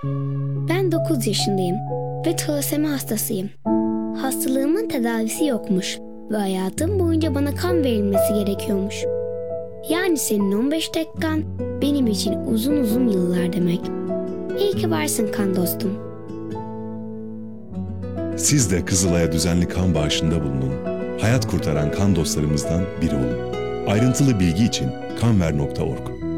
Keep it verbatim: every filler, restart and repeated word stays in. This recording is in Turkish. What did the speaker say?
Ben dokuz yaşındayım ve talasemi hastasıyım. Hastalığımın tedavisi yokmuş ve hayatım boyunca bana kan verilmesi gerekiyormuş. Yani senin on beş dakikan benim için uzun uzun yıllar demek. İyi ki varsın kan dostum. Siz de Kızılay'a düzenli kan bağışında bulunun. Hayat kurtaran kan dostlarımızdan biri olun. Ayrıntılı bilgi için kanver nokta org